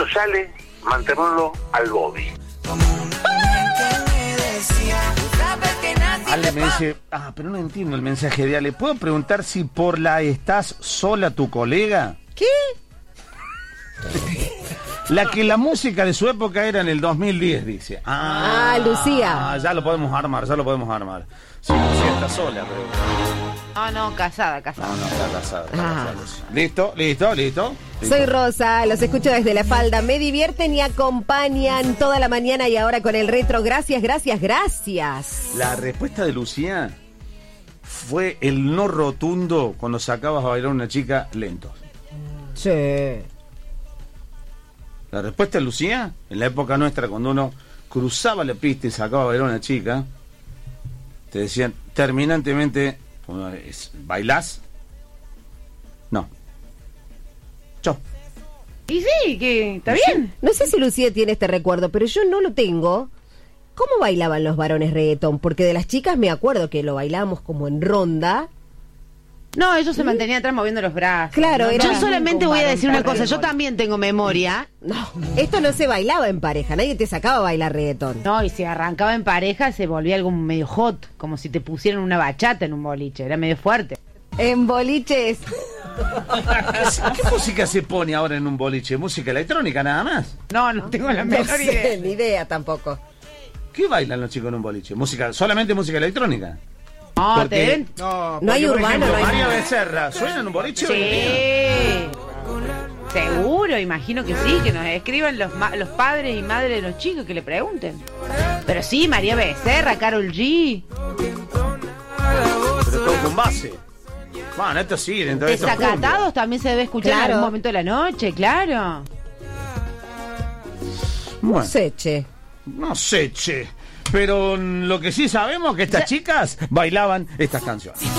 cuando sale, mantenerlo al Bobby. Ale me dice, pero no entiendo el mensaje de Ale. ¿Puedo preguntar si por la estás sola tu colega? ¿Qué? La que la música de su época era en el 2010, dice. Lucía. Ya lo podemos armar. Sí, Lucía está sola, pero... No, casada. No, está casada. Listo. Soy Rosa, los escucho desde La Falda. Me divierten y acompañan toda la mañana y ahora con el retro. Gracias. La respuesta de Lucía fue el no rotundo cuando sacabas a bailar a una chica lentos. Sí. La respuesta de Lucía, en la época nuestra, cuando uno cruzaba la pista y sacaba a bailar a una chica, te decían terminantemente, ¿bailás? No. Chau. Y sí, que está bien. No sé si Lucía tiene este recuerdo, pero yo no lo tengo. ¿Cómo bailaban los varones reggaetón? Porque de las chicas me acuerdo que lo bailábamos como en ronda. No, ellos se mantenían atrás moviendo los brazos. Claro, era... Yo solamente voy a decir una cosa, yo también tengo memoria. No, esto no se bailaba en pareja, nadie te sacaba a bailar reggaetón. No, y si arrancaba en pareja se volvía algo medio hot, como si te pusieran una bachata en un boliche, era medio fuerte. En boliches. ¿Qué música se pone ahora en un boliche? ¿Música electrónica nada más? No tengo la menor idea. Ni idea tampoco. ¿Qué bailan los chicos en un boliche? ¿Solamente música electrónica? No, Porque, no hay urbano, no hay María nada. Becerra, ¿suena en un boliche? Sí. Seguro, imagino que sí, que nos escriban los padres y madres de los chicos, que le pregunten. Pero sí, María Becerra, Karol G. Pero todo con base. Bueno, esto sí, dentro de esto. Desacatados también se debe escuchar en Claro. algún momento de la noche, claro. Bueno, No sé, che. Pero lo que sí sabemos es que estas chicas bailaban estas canciones.